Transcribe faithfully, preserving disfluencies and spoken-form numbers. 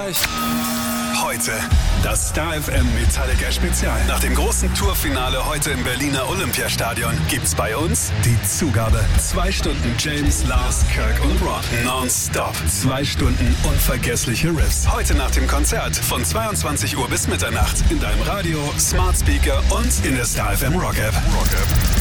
gleich. Heute das Star F M Metallica Spezial. Nach dem großen Tourfinale heute im Berliner Olympiastadion gibt's bei uns die Zugabe. Zwei Stunden James, Lars, Kirk und Rob. Non-stop. Zwei Stunden unvergessliche Riffs. Heute nach dem Konzert von zweiundzwanzig Uhr bis Mitternacht. In deinem Radio, Smart Speaker und in der Star F M Rock App. Rock App.